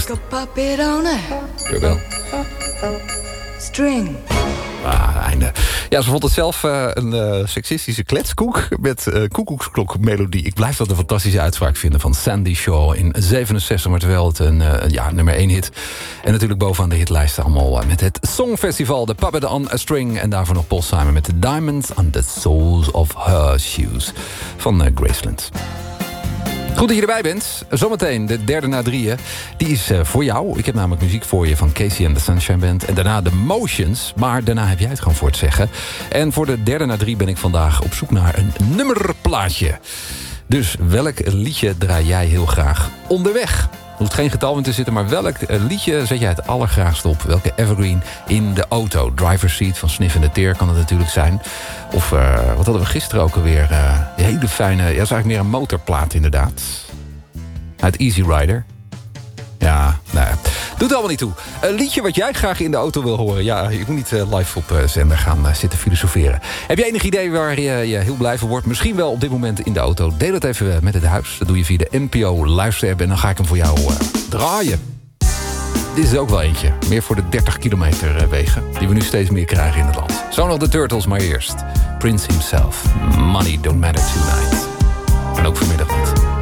eerst. A puppet on a Jawel. string. Einde. Ja, ze vond het zelf een seksistische kletskoek met koekoeksklokmelodie. Ik blijf dat een fantastische uitspraak vinden van Sandy Shaw in 67, maar terwijl het een nummer 1 hit. En natuurlijk bovenaan de hitlijsten allemaal met het Songfestival, The Puppet on a String. En daarvoor nog Paul Simon met The Diamonds on the Soles of Her Shoes van Graceland. Goed dat je erbij bent. Zometeen de derde na drieën. Die is voor jou. Ik heb namelijk muziek voor je van Casey and the Sunshine Band. En daarna de Motions. Maar daarna heb jij het gewoon voor het zeggen. En voor de derde na drie ben ik vandaag op zoek naar een nummerplaatje. Dus welk liedje draai jij heel graag onderweg? Er hoeft geen getal in te zitten, maar welk liedje zet jij het allergraagst op? Welke evergreen in de auto? Driver's Seat van Sniff and the Tear kan het natuurlijk zijn. Of wat hadden we gisteren ook alweer? Die hele fijne, ja, dat is eigenlijk meer een motorplaat inderdaad. Uit Easy Rider. Ja, nou ja. Doet allemaal niet toe. Een liedje wat jij graag in de auto wil horen. Ja, ik moet niet live op zender gaan zitten filosoferen. Heb jij enig idee waar je heel blij van wordt? Misschien wel op dit moment in de auto. Deel het even met het huis. Dat doe je via de NPO luisterapp. En dan ga ik hem voor jou draaien. Dit is ook wel eentje. Meer voor de 30 kilometer wegen. Die we nu steeds meer krijgen in het land. Zo nog de Turtles, maar eerst Prince himself. Money don't matter tonight. En ook vanmiddag niet.